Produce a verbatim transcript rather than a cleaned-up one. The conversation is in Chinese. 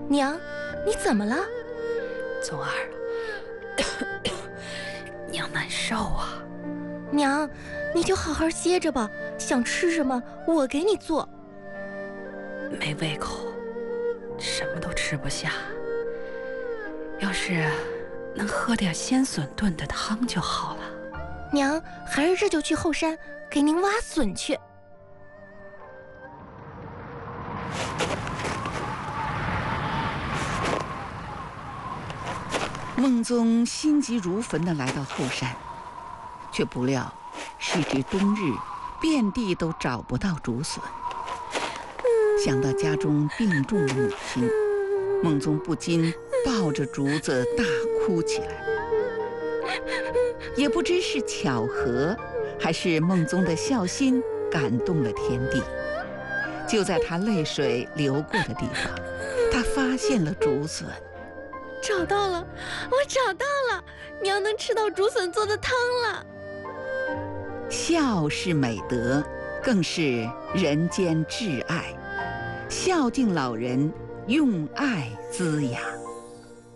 娘，你怎么了？ 宗儿，娘难受啊。 娘，你就好好歇着吧，想吃什么我给你做。 没胃口，什么都吃不下。要是能喝点鲜笋炖的汤就好了。 娘，还是这就去后山给您挖笋去。 孟宗心急如焚地来到后山，却不料时至冬日，遍地都找不到竹笋。想到家中病重的母亲，孟宗不禁抱着竹子大哭起来。也不知是巧合，还是孟宗的孝心感动了天地。就在他泪水流过的地方，他发现了竹笋。 找到了，我找到了，娘能吃到竹笋做的汤了。 孝是美德，更是人间至爱。孝敬老人，用爱滋养。